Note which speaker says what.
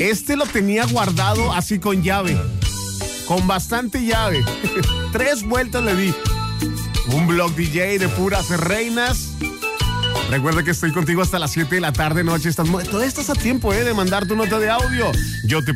Speaker 1: Este lo tenía guardado así con llave. Con bastante llave. 3 vueltas le di. Un blog DJ de puras reinas. Recuerda que estoy contigo hasta las 7 de la tarde, noche. Todavía estás a tiempo de mandar tu nota de audio. Yo te